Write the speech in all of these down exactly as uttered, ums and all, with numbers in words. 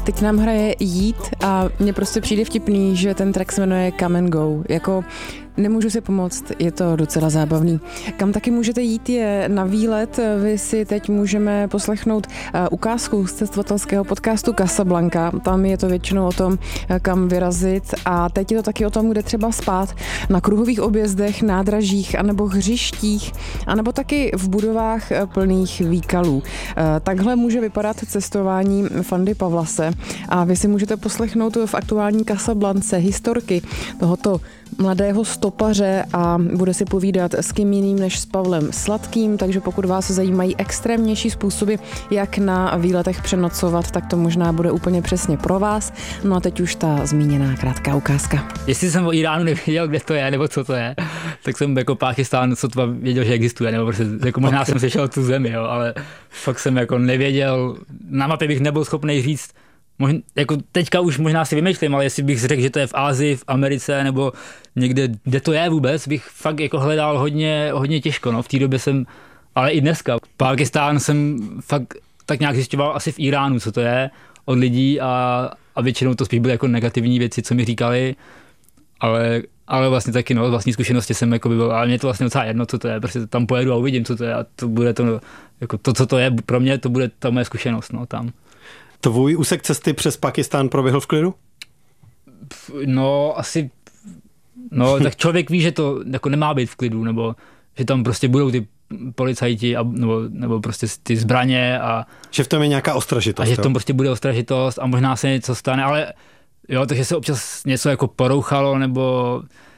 teď nám hraje Jít a mně prostě přijde vtipný, že ten track se jmenuje Come and Go. Jako nemůžu si pomoct, je to docela zábavný. Kam taky můžete jít je na výlet. Vy si teď můžeme poslechnout ukázku z cestovatelského podcastu Casablanca. Tam je to většinou o tom, kam vyrazit a teď je to taky o tom, kde třeba spát. Na kruhových objezdech, nádražích anebo hřištích, anebo taky v budovách plných výkalů. Takhle může vypadat cestování Fandy Pavlase a vy si můžete poslechnout v aktuální Casablance historky tohoto mladého stopaře a bude si povídat s kým jiným než s Pavlem Sladkým, takže pokud vás zajímají extrémnější způsoby, jak na výletech přenocovat, tak to možná bude úplně přesně pro vás. No a teď už ta zmíněná krátká ukázka. Jestli jsem o Iránu nevěděl, kde to je, nebo co to je, tak jsem jako Pákistán sotva věděl, že existuje, nebo prostě, jako možná jsem slyšel tu zemi, jo, ale fakt jsem jako nevěděl, na mapě bych nebyl schopný říct, Možná, jako teďka už možná si vymýšlím, ale jestli bych řekl, že to je v Asii, v Americe nebo někde, kde to je vůbec, bych fakt jako hledal hodně, hodně těžko, no, v té době jsem, ale i dneska. Pákistán jsem fakt tak nějak zjišťoval asi v Iránu, co to je, od lidí a, a většinou to spíš byly jako negativní věci, co mi říkali, ale, ale vlastně taky, no, vlastní zkušenosti jsem jako by byl, ale mě to vlastně docela jedno, co to je, prostě tam pojedu a uvidím, co to je a to bude to, jako to, co to je, pro mě to bude ta moje zkušenost, no, tam. Tvůj úsek cesty přes Pákistán proběhl v klidu? No, asi, no, tak člověk ví, že to jako nemá být v klidu, nebo že tam prostě budou ty policajti, a, nebo, nebo prostě ty zbraně a... Že v tom je nějaká ostražitost. A že v tom prostě bude ostražitost a možná se něco stane, ale jo, takže se občas něco jako porouchalo, nebo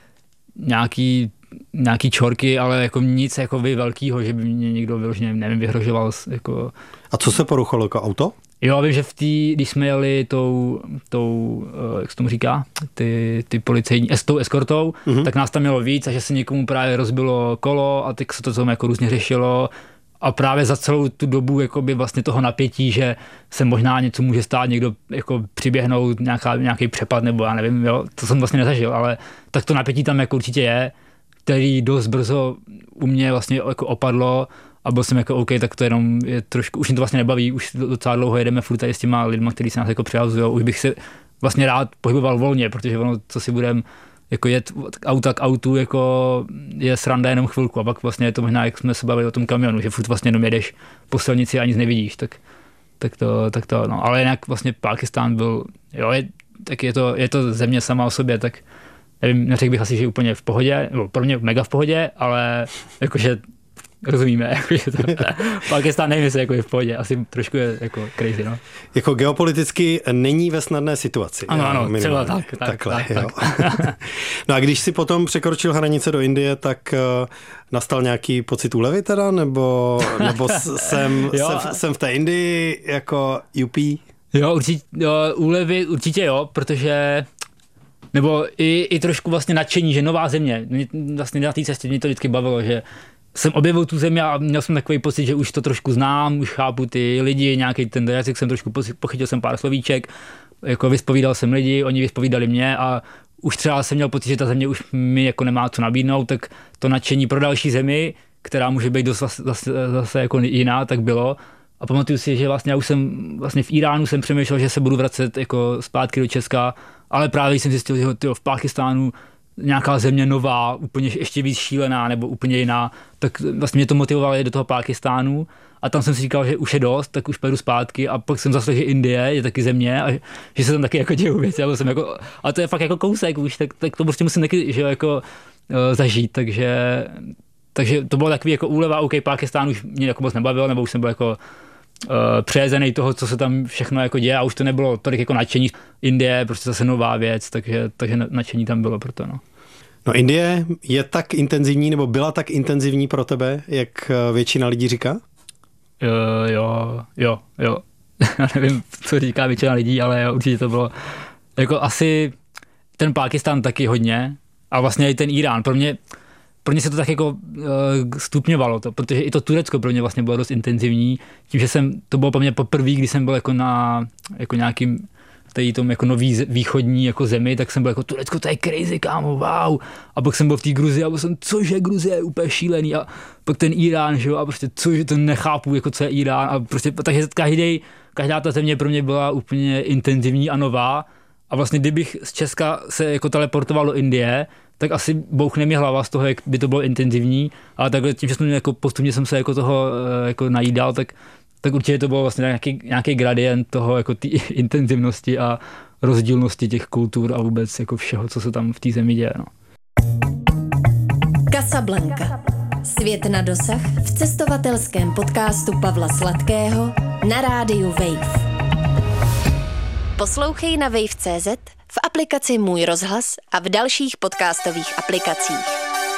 nějaký, nějaký čorky, ale jako nic jako vy velkýho, že by mě někdo vyloženě, nevím, vyhrožoval jako... A co se porouchalo, jako auto? Jo, vím, že v tý, když jsme jeli tou, tou jak se tomu říká, ty, ty policejní, s tou eskortou, mm-hmm. tak nás tam mělo víc a že se někomu právě rozbilo kolo a tak se to tam jako různě řešilo a právě za celou tu dobu jakoby vlastně toho napětí, že se možná něco může stát, někdo jako přiběhnout, nějaká, nějaký přepad nebo já nevím, jo, to jsem vlastně nezažil, ale tak to napětí tam jako určitě je, který dost brzo u mě vlastně jako opadlo. A byl jsem jako OK, tak to jenom je trošku, už mě to vlastně nebaví, už docela dlouho jedeme furt tady s těma lidma, kteří se nás jako přihazujou, už bych se vlastně rád pohyboval volně, protože ono, co si budem jako jet auta k autu, jako je sranda jenom chvilku a pak vlastně je to možná, jak jsme se bavili o tom kamionu, že furt vlastně jenom jedeš po silnici a nic nevidíš, tak, tak to, tak to, no, ale jinak vlastně Pákistán byl, jo, je, tak je to, je to země sama o sobě, tak nevím, neřekl bych asi, že úplně v pohodě, nebo pro mě mega v pohodě, ale jakože rozumíme, jakože to Pákistán nevím, jestli jako je v pohodě, asi trošku je jako crazy, no. Jako geopoliticky není ve snadné situaci. Ano, ano, minimálně. Třeba tak, tak, Takhle, tak, jo. tak. No a když si potom překročil hranice do Indie, tak uh, nastal nějaký pocit úlevy teda, nebo, nebo jsem, jsem, jsem v té Indii jako U P? Jo, určitě, jo, úlevy určitě jo, protože nebo i, i trošku vlastně nadšení, že nová země, mě, vlastně na té cestě mě to vždycky bavilo, že jsem objevil tu zemi a měl jsem takový pocit, že už to trošku znám, už chápu ty lidi, nějaký ten jazyk jsem trošku pochytil jsem pár slovíček, jako vyspovídal jsem lidi, oni vyspovídali mě a už třeba jsem měl pocit, že ta země už mi jako nemá co nabídnout, tak to nadšení pro další zemi, která může být dost zase, zase, zase jako jiná, tak bylo. A pamatuju si, že vlastně já už jsem vlastně v Iránu jsem přemýšlel, že se budu vracet jako zpátky do Česka, ale právě jsem zjistil, že tyjo, v Pákistánu nějaká země nová, úplně ještě víc šílená nebo úplně jiná, tak vlastně mě to motivovalo do toho Pákistánu a tam jsem si říkal, že už je dost, tak už pojedu zpátky a pak jsem zaslechl, že Indie je taky země a že se tam taky jako dějou věci, a jsem jako, a to je fakt jako kousek už, tak, tak to prostě musím taky, že jako uh, zažít, takže, takže to bylo takový jako úleva, OK, Pákistán už mě jako moc nebavil, nebo už jsem byl jako uh, přejezený toho, co se tam všechno jako děje a už to nebylo tolik jako nadšení. Indie, prostě zase nová věc, takže, takže nadšení tam bylo proto, no. No Indie je tak intenzivní, nebo byla tak intenzivní pro tebe, jak většina lidí říká? Jo, jo, jo, jo. Já nevím, co říká většina lidí, ale jo, určitě to bylo, jako asi ten Pákistán taky hodně a vlastně i ten Irán. Pro mě, pro mě se to tak jako uh, stupňovalo, to, protože i to Turecko pro mě vlastně bylo dost intenzivní, tím, že jsem, to bylo pro mě poprvé, když jsem byl jako na jako nějakým té tom jako nový východní jako zemi, tak jsem byl jako Turecko, to je crazy, kámo, wow. A pak jsem byl v té Gruzii a byl jsem, cože Gruzie je úplně šílený. A pak ten Irán, že jo, a prostě cože to nechápu, jako co je Irán. A prostě, takže každý, každá ta země pro mě byla úplně intenzivní a nová. A vlastně kdybych z Česka se jako teleportoval do Indie, tak asi bouchne mi hlava z toho, jak by to bylo intenzivní, ale takhle tím, že jsem jako postupně jsem se jako toho jako najídal, tak, tak určitě to bylo vlastně nějaký, nějaký gradient toho jako té intenzivnosti a rozdílnosti těch kultur a vůbec jako všeho, co se tam v té zemi děje. No. Casablanca. Svět na dosah v cestovatelském podcastu Pavla Sladkého na rádiu Wave. Poslouchej na wave tečka cé zet, v aplikaci Můj rozhlas a v dalších podcastových aplikacích.